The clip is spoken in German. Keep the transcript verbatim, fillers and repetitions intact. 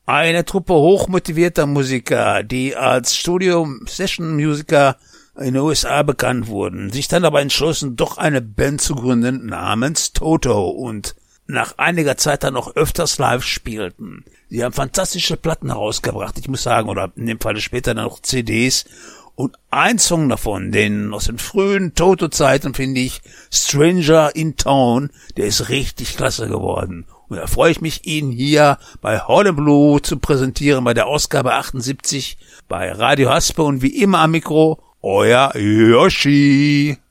Eine Truppe hochmotivierter Musiker, die als Studio-Session-Musiker in den U S A bekannt wurden, sich dann aber entschlossen, doch eine Band zu gründen namens Toto und nach einiger Zeit dann auch öfters live spielten. Sie haben fantastische Platten herausgebracht, ich muss sagen, oder in dem Falle später dann noch C Ds. Und ein Song davon, den aus den frühen Toto-Zeiten, finde ich, Stranger in Town, der ist richtig klasse geworden. Und da freue ich mich, ihn hier bei Hall and Blue zu präsentieren, bei der Ausgabe achtundsiebzig, bei Radio Haspe und wie immer am Mikro, euer Yoshi.